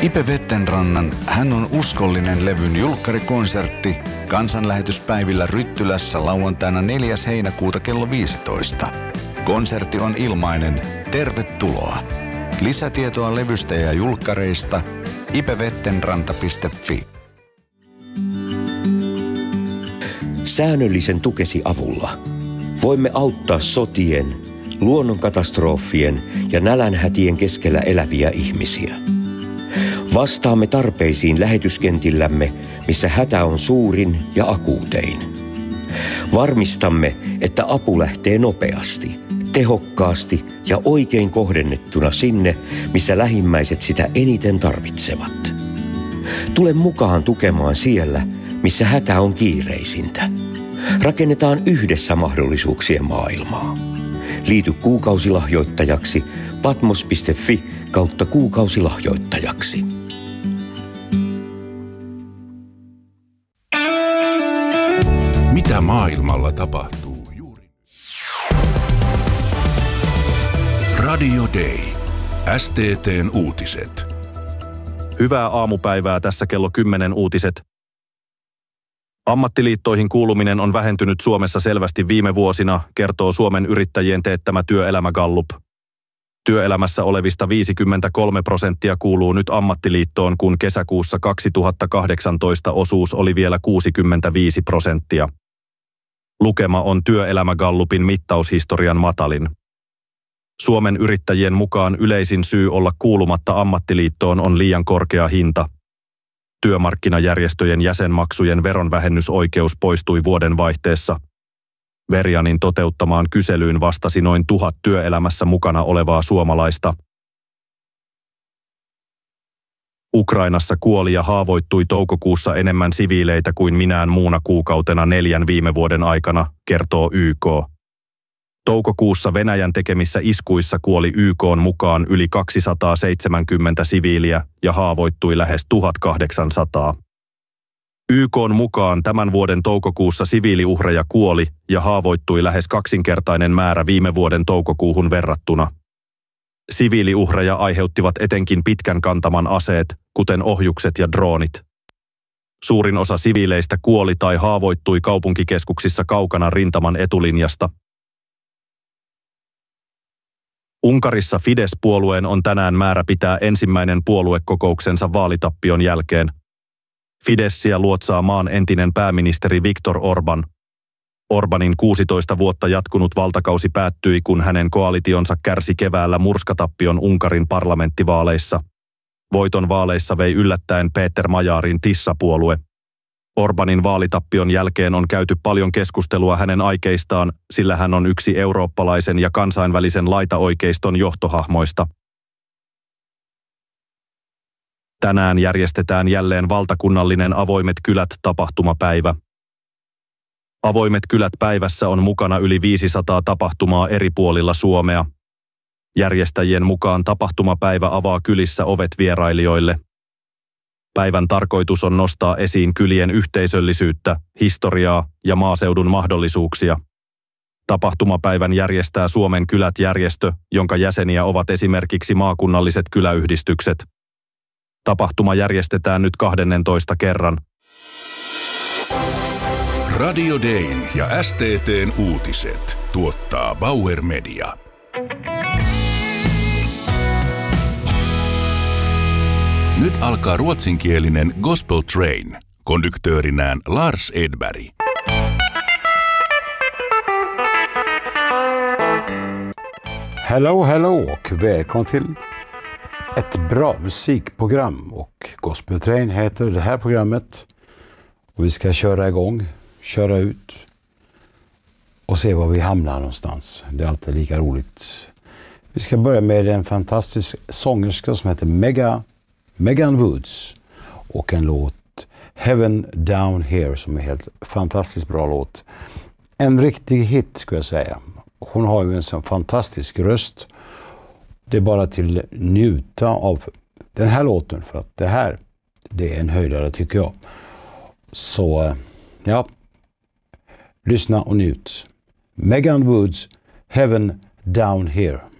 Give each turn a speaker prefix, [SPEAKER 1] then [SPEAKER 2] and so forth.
[SPEAKER 1] Ipe Vettenrannan Hän on uskollinen levyn julkkarikonsertti kansanlähetyspäivillä Ryttylässä lauantaina 4. heinäkuuta kello 15. Konsertti on ilmainen. Tervetuloa. Lisätietoa levystä ja julkkareista ipevettenranta.fi.
[SPEAKER 2] Säännöllisen tukesi avulla voimme auttaa sotien, luonnonkatastrofien ja nälänhätien keskellä eläviä ihmisiä. Vastaamme tarpeisiin lähetyskentillämme, missä hätä on suurin ja akuutein. Varmistamme, että apu lähtee nopeasti, tehokkaasti ja oikein kohdennettuna sinne, missä lähimmäiset sitä eniten tarvitsevat. Tule mukaan tukemaan siellä, missä hätä on kiireisintä. Rakennetaan yhdessä mahdollisuuksien maailmaa. Liity kuukausilahjoittajaksi patmos.fi/kuukausilahjoittajaksi.
[SPEAKER 3] Mitä maailmalla tapahtuu juuri? Radio Day. STT:n uutiset.
[SPEAKER 4] Hyvää aamupäivää, tässä kello 10 uutiset. Ammattiliittoihin kuuluminen on vähentynyt Suomessa selvästi viime vuosina, kertoo Suomen yrittäjien teettämä työelämägallup. Työelämässä olevista 53% kuuluu nyt ammattiliittoon, kun kesäkuussa 2018 osuus oli vielä 65%. Lukema on työelämägallupin mittaushistorian matalin. Suomen yrittäjien mukaan yleisin syy olla kuulumatta ammattiliittoon on liian korkea hinta. Työmarkkinajärjestöjen jäsenmaksujen veronvähennysoikeus poistui vuodenvaihteessa. Verianin toteuttamaan kyselyyn vastasi noin 1000 työelämässä mukana olevaa suomalaista. Ukrainassa kuoli ja haavoittui toukokuussa enemmän siviileitä kuin minään muuna kuukautena 4 viime vuoden aikana, kertoo YK. Toukokuussa Venäjän tekemissä iskuissa kuoli YK:n mukaan yli 270 siviiliä ja haavoittui lähes 1800. YK:n mukaan tämän vuoden toukokuussa siviiliuhreja kuoli ja haavoittui lähes kaksinkertainen määrä viime vuoden toukokuuhun verrattuna. Siviiliuhreja aiheuttivat etenkin pitkän kantaman aseet, kuten ohjukset ja droonit. Suurin osa siviileistä kuoli tai haavoittui kaupunkikeskuksissa kaukana rintaman etulinjasta. Unkarissa Fidesz-puolueen on tänään määrä pitää ensimmäinen puoluekokouksensa vaalitappion jälkeen. Fideszia luotsaa maan entinen pääministeri Viktor Orbán. Orbanin 16 vuotta jatkunut valtakausi päättyi, kun hänen koalitionsa kärsi keväällä murskatappion Unkarin parlamenttivaaleissa. Voiton vaaleissa vei yllättäen Peter Majarin Tissa-puolue. Orbanin vaalitappion jälkeen on käyty paljon keskustelua hänen aikeistaan, sillä hän on yksi eurooppalaisen ja kansainvälisen laitaoikeiston johtohahmoista. Tänään järjestetään jälleen valtakunnallinen Avoimet kylät -tapahtumapäivä. Avoimet kylät -päivässä on mukana yli 500 tapahtumaa eri puolilla Suomea. Järjestäjien mukaan tapahtumapäivä avaa kylissä ovet vierailijoille. Päivän tarkoitus on nostaa esiin kylien yhteisöllisyyttä, historiaa ja maaseudun mahdollisuuksia. Tapahtumapäivän järjestää Suomen kylät -järjestö, jonka jäseniä ovat esimerkiksi maakunnalliset kyläyhdistykset. Tapahtuma järjestetään nyt 12. kerran.
[SPEAKER 3] Radio Dayn ja STT:n uutiset tuottaa Bauer Media. Nyt alkaa ruotsinkielinen Gospel Train. Konduktöörinään Lars Edberg.
[SPEAKER 5] Hello och välkommen till ett bra musikprogram. Och Gospel Train heter det här programmet. Och vi ska köra igång, köra ut och se var vi hamnar någonstans. Det är alltid lika roligt. Vi ska börja med en fantastisk sångerska som heter Megan Woods och en låt Heaven Down Here som är helt fantastiskt bra låt. En riktig hit skulle jag säga. Hon har ju en sån fantastisk röst. Det är bara till njuta av den här låten för att det är en höjdare tycker jag. Så ja, lyssna och njut. Megan Woods, Heaven Down Here.